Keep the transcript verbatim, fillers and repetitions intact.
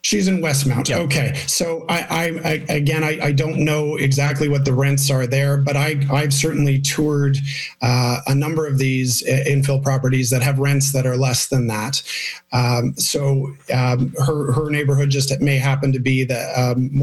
She's in Westmount. Yep. Okay. So I, I, I again, I, I don't know exactly what the rents are there, but I, I've certainly toured uh, a number of these infill properties that have rents that are less than that. Um, so um, her, her neighborhood just may happen to be the um,